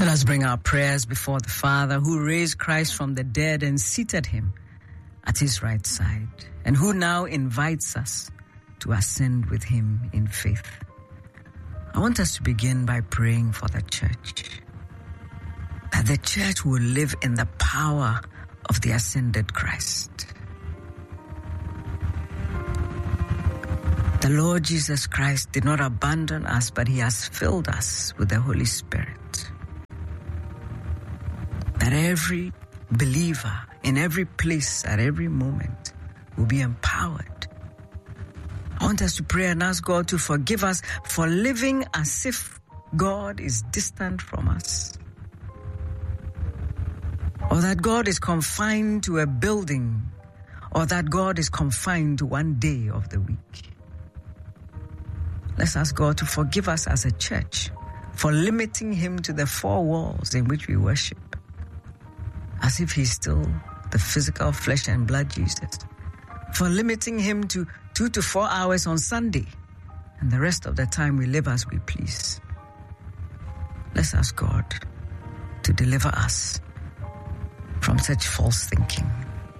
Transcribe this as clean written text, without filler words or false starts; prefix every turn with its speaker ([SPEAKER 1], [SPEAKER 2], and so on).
[SPEAKER 1] Let us bring our prayers before the Father who raised Christ from the dead and seated him at his right side, and who now invites us to ascend with him in faith. I want us to begin by praying for the church, that the church will live in the power of the ascended Christ. The Lord Jesus Christ did not abandon us, but he has filled us with the Holy Spirit. That every believer in every place at every moment will be empowered. I want us to pray and ask God to forgive us for living as if God is distant from us, or that God is confined to a building, or that God is confined to one day of the week. Let's ask God to forgive us as a church for limiting him to the four walls in which we worship, as if he's still the physical flesh and blood Jesus, for limiting him to 2 to 4 hours on Sunday, and the rest of the time we live as we please. Let's ask God to deliver us from such false thinking.